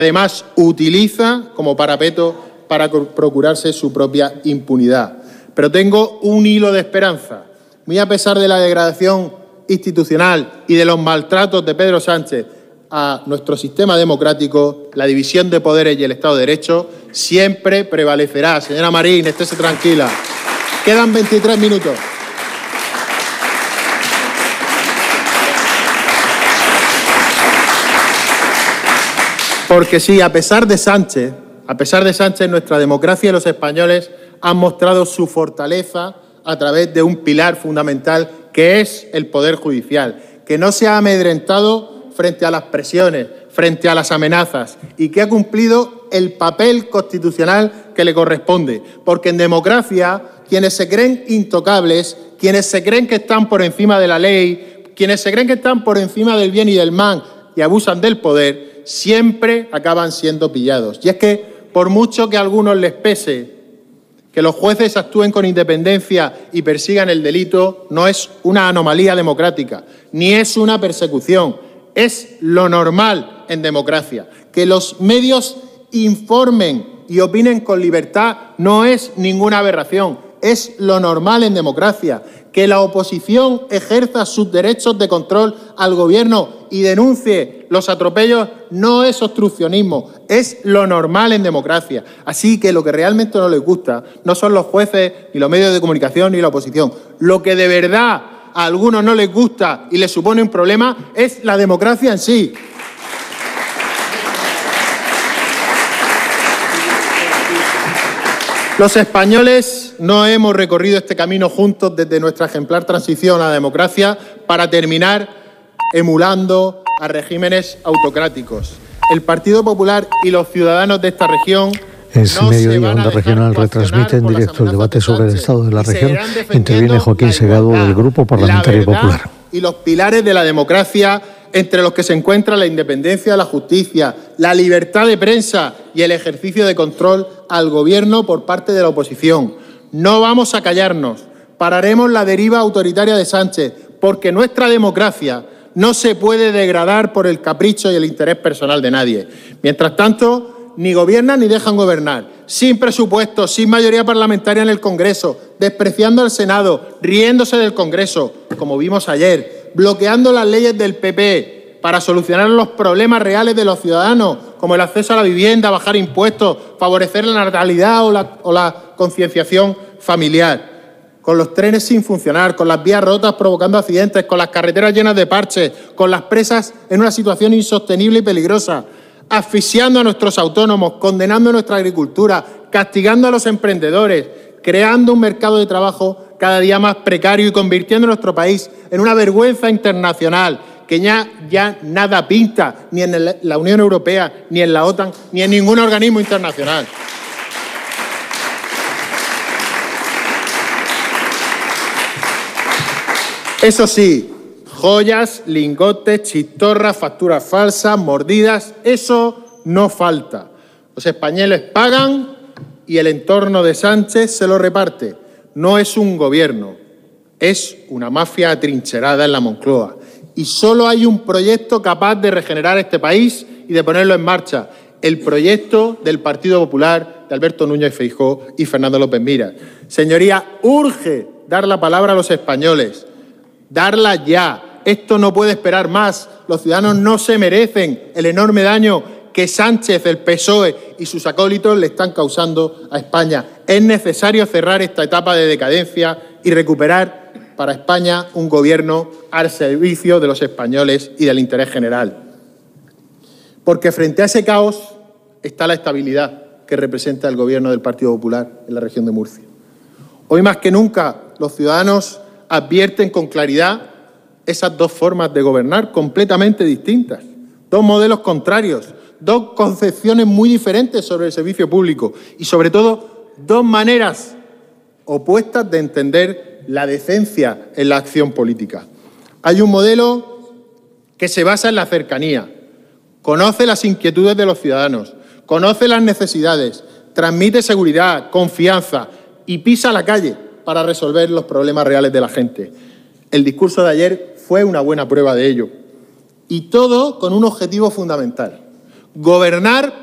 Además, utiliza como parapeto para procurarse su propia impunidad. Pero tengo un hilo de esperanza. Muy a pesar de la degradación institucional y de los maltratos de Pedro Sánchez a nuestro sistema democrático, la división de poderes y el Estado de Derecho siempre prevalecerá. Señora Marín, estése tranquila. Quedan 23 minutos. Porque sí, a pesar de Sánchez, nuestra democracia y los españoles han mostrado su fortaleza a través de un pilar fundamental que es el Poder Judicial, que no se ha amedrentado frente a las presiones, frente a las amenazas y que ha cumplido el papel constitucional que le corresponde. Porque en democracia, quienes se creen intocables, quienes se creen que están por encima de la ley, quienes se creen que están por encima del bien y del mal y abusan del poder, siempre acaban siendo pillados. Y es que, por mucho que a algunos les pese que los jueces actúen con independencia y persigan el delito, no es una anomalía democrática, ni es una persecución, es lo normal en democracia. Que los medios informen y opinen con libertad no es ninguna aberración, es lo normal en democracia. Que la oposición ejerza sus derechos de control al Gobierno y denuncie los atropellos no es obstruccionismo, es lo normal en democracia. Así que lo que realmente no les gusta no son los jueces, ni los medios de comunicación, ni la oposición. Lo que de verdad a algunos no les gusta y les supone un problema es la democracia en sí. Los españoles no hemos recorrido este camino juntos desde nuestra ejemplar transición a la democracia para terminar emulando a regímenes autocráticos. El Partido Popular y los ciudadanos de esta región Es Mediodía Onda Regional retransmite en directo el debate sobre el estado de la región. Interviene Joaquín Segado del Grupo Parlamentario Popular. Y los pilares de la democracia, entre los que se encuentra la independencia de la justicia, la libertad de prensa y el ejercicio de control al Gobierno por parte de la oposición. No vamos a callarnos, pararemos la deriva autoritaria de Sánchez, porque nuestra democracia no se puede degradar por el capricho y el interés personal de nadie. Mientras tanto, ni gobiernan ni dejan gobernar, sin presupuesto, sin mayoría parlamentaria en el Congreso, despreciando al Senado, riéndose del Congreso, como vimos ayer, bloqueando las leyes del PP para solucionar los problemas reales de los ciudadanos, como el acceso a la vivienda, bajar impuestos, favorecer la natalidad o la concienciación familiar. Con los trenes sin funcionar, con las vías rotas provocando accidentes, con las carreteras llenas de parches, con las presas en una situación insostenible y peligrosa, asfixiando a nuestros autónomos, condenando a nuestra agricultura, castigando a los emprendedores, creando un mercado de trabajo cada día más precario y convirtiendo nuestro país en una vergüenza internacional que ya nada pinta, ni en la Unión Europea, ni en la OTAN, ni en ningún organismo internacional. Eso sí, joyas, lingotes, chistorras, facturas falsas, mordidas, eso no falta. Los españoles pagan y el entorno de Sánchez se lo reparte. No es un gobierno, es una mafia atrincherada en la Moncloa. Y solo hay un proyecto capaz de regenerar este país y de ponerlo en marcha. El proyecto del Partido Popular, de Alberto Núñez Feijóo y Fernando López Miras. Señoría, urge dar la palabra a los españoles. Darla ya. Esto no puede esperar más. Los ciudadanos no se merecen el enorme daño que Sánchez, el PSOE y sus acólitos le están causando a España. Es necesario cerrar esta etapa de decadencia y recuperar para España un gobierno al servicio de los españoles y del interés general. Porque frente a ese caos está la estabilidad que representa el gobierno del Partido Popular en la región de Murcia. Hoy más que nunca los ciudadanos advierten con claridad esas dos formas de gobernar completamente distintas, dos modelos contrarios, dos concepciones muy diferentes sobre el servicio público y, sobre todo, dos maneras opuestas de entender la decencia en la acción política. Hay un modelo que se basa en la cercanía, conoce las inquietudes de los ciudadanos, conoce las necesidades, transmite seguridad, confianza y pisa la calle para resolver los problemas reales de la gente. El discurso de ayer fue una buena prueba de ello. Y todo con un objetivo fundamental, Gobernar